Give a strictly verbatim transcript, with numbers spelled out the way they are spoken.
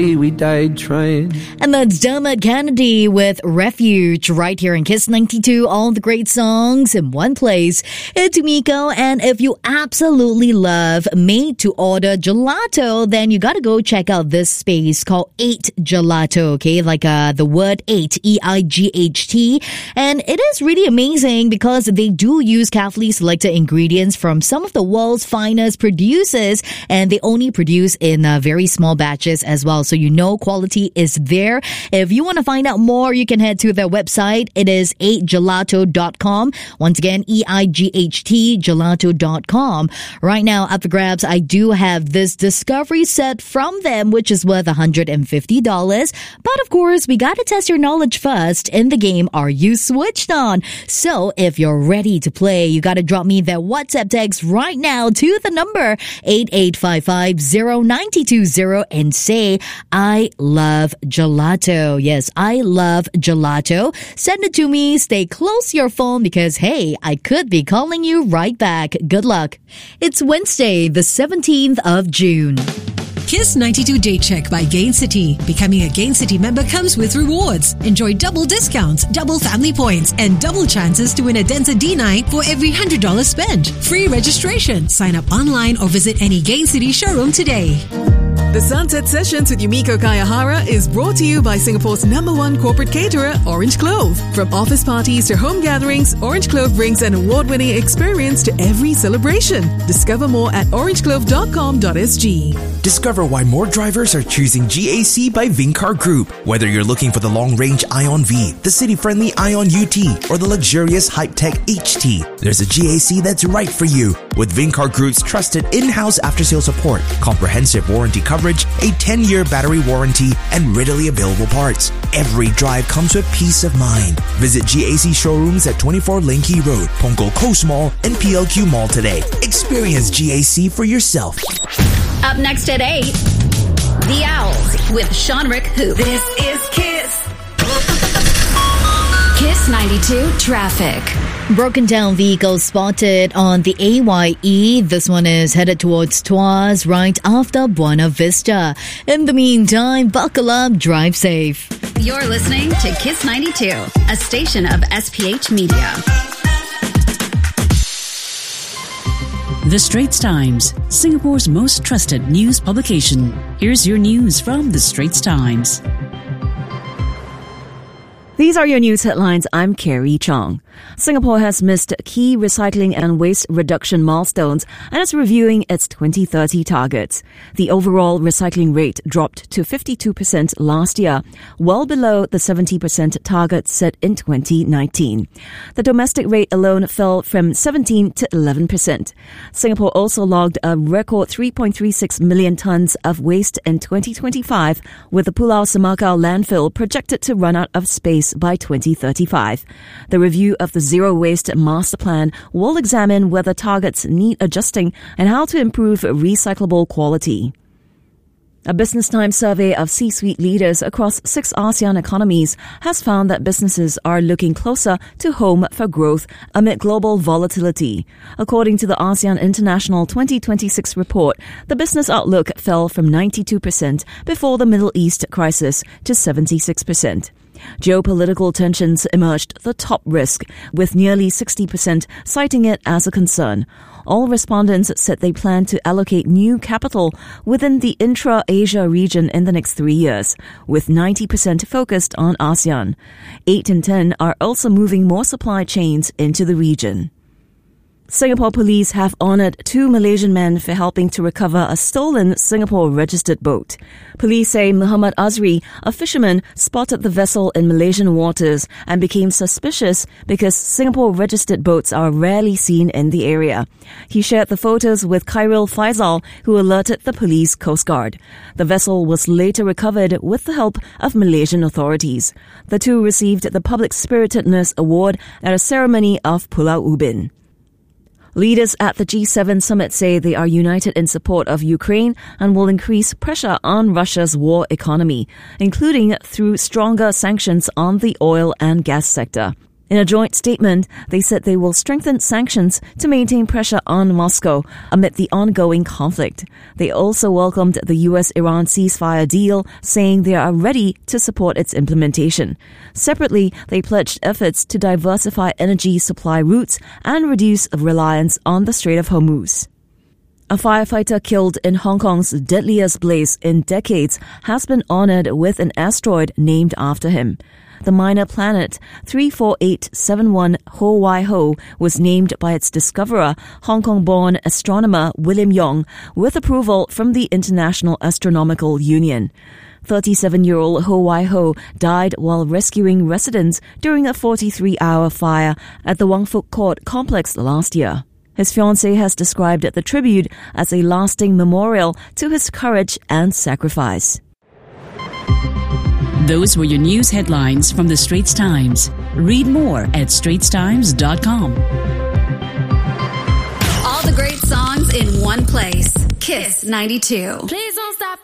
We died trying. And that's Dermot Kennedy with Refuge right here in Kiss ninety-two. All the great songs in one place. It's Miko, and if you absolutely love made-to-order gelato, then you gotta go check out this space called eight Gelato, okay? Like uh, the word eight, E I G H T. And it is really amazing because they do use carefully selected ingredients from some of the world's finest producers, and they only produce in uh, very small batches as well. So you know quality is there. If you want to find out more, you can head to their website. It is eight gelato dot com. Once again, E I G H T, gelato dot com. Right now, up for grabs, I do have this discovery set from them, which is worth one hundred fifty dollars. But of course, we got to test your knowledge first in the game Are You Switched On? So if you're ready to play, you got to drop me that WhatsApp text right now to the number eight eight five five zero nine two zero and say, I love gelato. Yes, I love gelato. Send it to me. Stay close to your phone because, hey, I could be calling you right back. Good luck. It's Wednesday, the seventeenth of June. Kiss ninety-two Day Check by Gain City. Becoming a Gain City member comes with rewards. Enjoy double discounts, double family points, and double chances to win a Denza D nine for every one hundred dollars spent. Free registration. Sign up online or visit any Gain City showroom today. The Sunset Sessions with Yumiko Kayahara is brought to you by Singapore's number one corporate caterer, Orange Clove. From office parties to home gatherings, Orange Clove brings an award-winning experience to every celebration. Discover more at orange clove dot com dot s g. Discover why more drivers are choosing G A C by Vincar Group. Whether you're looking for the long-range Ion V, the city-friendly Ion U T, or the luxurious Hype-Tech H T, there's a G A C that's right for you. With Vincar Group's trusted in-house after-sales support, comprehensive warranty coverage, a ten-year battery warranty, and readily available parts, every drive comes with peace of mind. Visit G A C showrooms at twenty-four Leng Kee Road, Punggol Coast Mall, and P L Q Mall today. Experience G A C for yourself. Up next at eight, The Owls with Sean Rick Hoop. This is Kiss. Kiss ninety-two Traffic. Broken down vehicles spotted on the A Y E. This one is headed towards Tuas right after Buena Vista. In the meantime, buckle up, drive safe. You're listening to Kiss ninety-two, a station of S P H Media. The Straits Times, Singapore's most trusted news publication. Here's your news from The Straits Times. These are your news headlines. I'm Carrie Chong. Singapore has missed key recycling and waste reduction milestones and is reviewing its twenty thirty targets. The overall recycling rate dropped to fifty-two percent last year, well below the seventy percent target set in twenty nineteen. The domestic rate alone fell from seventeen to eleven percent. Singapore also logged a record three point three six million tonnes of waste in twenty twenty-five, with the Pulau Semakau landfill projected to run out of space by twenty thirty-five. The review of the Zero Waste Master Plan will examine whether targets need adjusting and how to improve recyclable quality. A Business Times survey of C-suite leaders across six ASEAN economies has found that businesses are looking closer to home for growth amid global volatility. According to the ASEAN International twenty twenty-six report, the business outlook fell from ninety-two percent before the Middle East crisis to seventy-six percent. Geopolitical tensions emerged the top risk, with nearly sixty percent citing it as a concern. All respondents said they plan to allocate new capital within the intra-Asia region in the next three years, with ninety percent focused on ASEAN. Eight in ten are also moving more supply chains into the region. Singapore police have honoured two Malaysian men for helping to recover a stolen Singapore-registered boat. Police say Muhammad Azri, a fisherman, spotted the vessel in Malaysian waters and became suspicious because Singapore-registered boats are rarely seen in the area. He shared the photos with Khairil Faisal, who alerted the police Coast Guard. The vessel was later recovered with the help of Malaysian authorities. The two received the Public Spiritedness Award at a ceremony of Pulau Ubin. Leaders at the G seven summit say they are united in support of Ukraine and will increase pressure on Russia's war economy, including through stronger sanctions on the oil and gas sector. In a joint statement, they said they will strengthen sanctions to maintain pressure on Moscow amid the ongoing conflict. They also welcomed the U S-Iran ceasefire deal, saying they are ready to support its implementation. Separately, they pledged efforts to diversify energy supply routes and reduce reliance on the Strait of Hormuz. A firefighter killed in Hong Kong's deadliest blaze in decades has been honored with an asteroid named after him. The minor planet three four eight seven one Ho Wai Ho was named by its discoverer, Hong Kong-born astronomer William Yong, with approval from the International Astronomical Union. thirty-seven-year-old Ho Wai Ho died while rescuing residents during a forty-three hour fire at the Wang Fuk Court complex last year. His fiancée has described the tribute as a lasting memorial to his courage and sacrifice. Those were your news headlines from the Straits Times. Read more at straits times dot com. All the great songs in one place. Kiss ninety-two. Please